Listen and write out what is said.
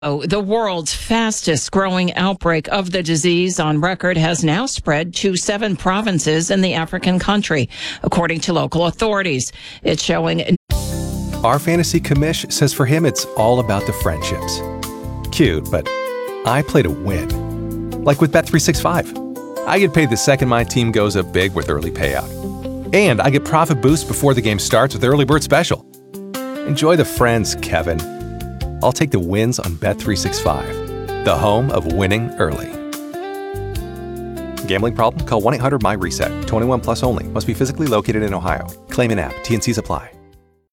The world's fastest growing outbreak of the disease on record has now spread to 7 provinces in the African country, according to local authorities. It's showing. Our fantasy commish says for him it's all about the friendships. Cute, but I play to win. Like with Bet365. I get paid the second my team goes up big with early payout. And I get profit boost before the game starts with Early Bird Special. Enjoy the friends, Kevin. I'll take the wins on Bet365, the home of winning early. Gambling problem? Call 1-800-MY-RESET. 21 plus only. Must be physically located in Ohio. Claim in app. T&Cs apply.